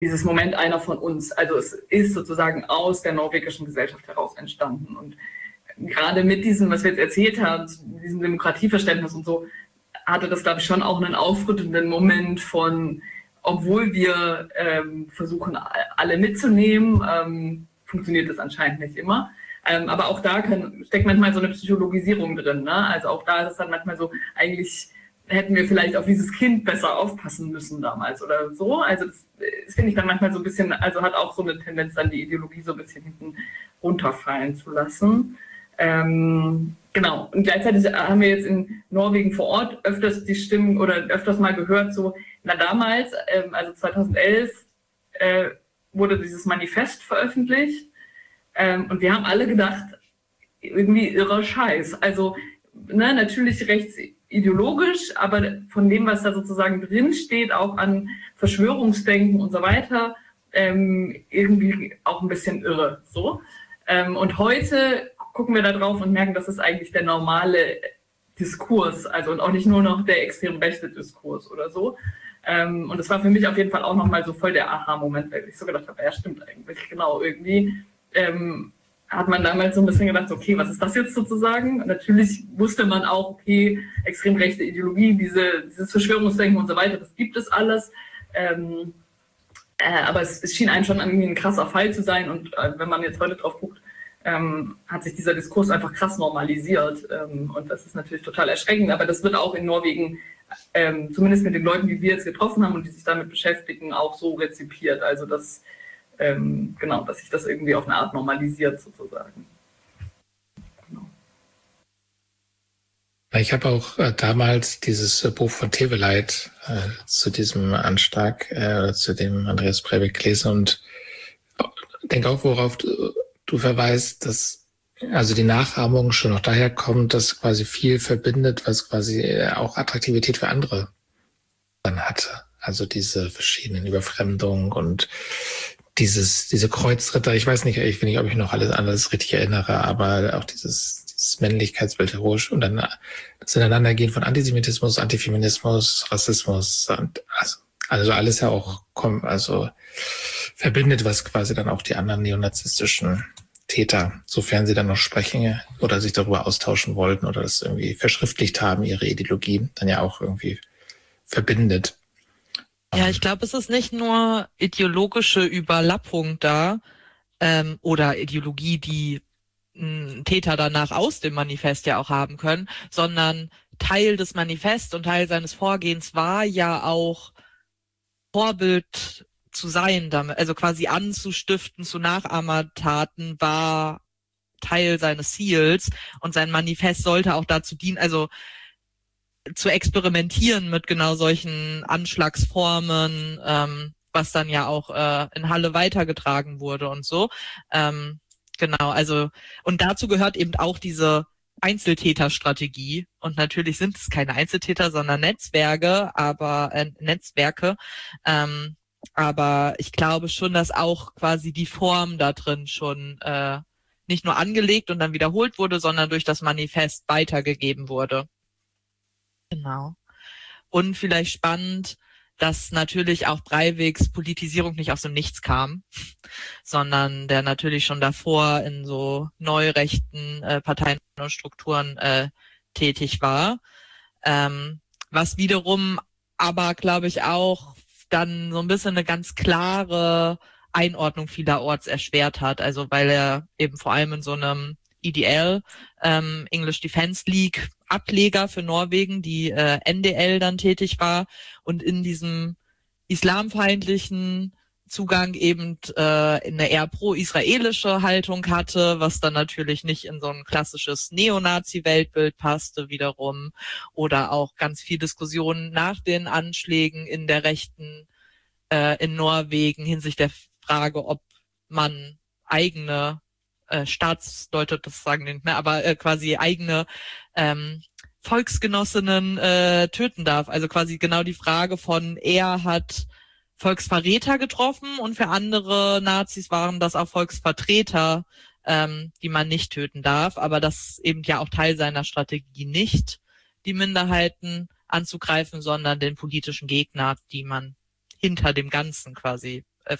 dieses Moment einer von uns. Also es ist sozusagen aus der norwegischen Gesellschaft heraus entstanden. Und gerade mit diesem, was wir jetzt erzählt haben, diesem Demokratieverständnis und so, hatte das, glaube ich, schon auch einen aufrüttelnden Moment von, obwohl wir versuchen, alle mitzunehmen, funktioniert das anscheinend nicht immer. Aber auch da steckt manchmal so eine Psychologisierung drin. Ne? Also auch da ist es dann manchmal so, eigentlich hätten wir vielleicht auf dieses Kind besser aufpassen müssen damals oder so. Also das finde ich dann manchmal so ein bisschen, also hat auch so eine Tendenz, dann die Ideologie so ein bisschen hinten runterfallen zu lassen. Genau. Und gleichzeitig haben wir jetzt in Norwegen vor Ort öfters die Stimmen oder öfters mal gehört, so, na damals, also 2011, wurde dieses Manifest veröffentlicht. Und wir haben alle gedacht, irgendwie irrer Scheiß. Also, ne, natürlich rechtsideologisch, aber von dem, was da sozusagen drinsteht, auch an Verschwörungsdenken und so weiter, irgendwie auch ein bisschen irre. So. Und heute gucken wir da drauf und merken, das ist eigentlich der normale Diskurs, also und auch nicht nur noch der extrem rechte Diskurs oder so. Und das war für mich auf jeden Fall auch nochmal so voll der Aha-Moment, weil ich so gedacht habe, ja stimmt eigentlich, genau, irgendwie hat man damals so ein bisschen gedacht, okay, was ist das jetzt sozusagen? Und natürlich wusste man auch, okay, extrem rechte Ideologie, dieses Verschwörungsdenken und so weiter, das gibt es alles. Aber es schien einem schon irgendwie ein krasser Fall zu sein und wenn man jetzt heute drauf guckt, hat sich dieser Diskurs einfach krass normalisiert und das ist natürlich total erschreckend, aber das wird auch in Norwegen, zumindest mit den Leuten, die wir jetzt getroffen haben und die sich damit beschäftigen, auch so rezipiert, also dass dass sich das irgendwie auf eine Art normalisiert sozusagen. Genau. Ich habe auch damals dieses Buch von Teveleit zu diesem Anschlag, zu dem Andreas Breivik gelesen und denke auch, worauf du verweist, dass also die Nachahmung schon noch daher kommt, dass quasi viel verbindet, was quasi auch Attraktivität für andere dann hatte. Also diese verschiedenen Überfremdungen und diese Kreuzritter, ich weiß nicht, ob ich noch alles richtig erinnere, aber auch dieses Männlichkeitsbild heroisch und dann das Ineinandergehen von Antisemitismus, Antifeminismus, Rassismus und also alles ja auch verbindet, was quasi dann auch die anderen neonazistischen Täter, sofern sie dann noch sprechen oder sich darüber austauschen wollten oder das irgendwie verschriftlicht haben, ihre Ideologie, dann ja auch irgendwie verbindet. Ja, ich glaube, es ist nicht nur ideologische Überlappung da oder Ideologie, die Täter danach aus dem Manifest ja auch haben können, sondern Teil des Manifests und Teil seines Vorgehens war ja auch Vorbild zu sein, damit, also quasi anzustiften zu Nachahmertaten war Teil seines Ziels und sein Manifest sollte auch dazu dienen, also zu experimentieren mit genau solchen Anschlagsformen, was dann ja auch in Halle weitergetragen wurde und so. Genau, also und dazu gehört eben auch diese Einzeltäterstrategie und natürlich sind es keine Einzeltäter, sondern Netzwerke, aber aber ich glaube schon, dass auch quasi die Form da drin schon nicht nur angelegt und dann wiederholt wurde, sondern durch das Manifest weitergegeben wurde. Genau. Und vielleicht spannend, dass natürlich auch Breiviks Politisierung nicht aus dem Nichts kam, sondern der natürlich schon davor in so neurechten Parteien und Strukturen tätig war. Was wiederum aber, glaube ich, auch dann so ein bisschen eine ganz klare Einordnung vielerorts erschwert hat. Also weil er eben vor allem in so einem EDL, English Defense League, Ableger für Norwegen, die NDL dann tätig war und in diesem islamfeindlichen Zugang eben eine eher pro-israelische Haltung hatte, was dann natürlich nicht in so ein klassisches Neonazi-Weltbild passte wiederum oder auch ganz viel Diskussionen nach den Anschlägen in der Rechten in Norwegen hinsichtlich der Frage, ob man eigene Staatsleute, das sagen die nicht mehr, aber quasi eigene Volksgenossinnen töten darf. Also quasi genau die Frage von, er hat Volksverräter getroffen und für andere Nazis waren das auch Volksvertreter, die man nicht töten darf. Aber das ist eben ja auch Teil seiner Strategie, nicht die Minderheiten anzugreifen, sondern den politischen Gegner, die man hinter dem Ganzen quasi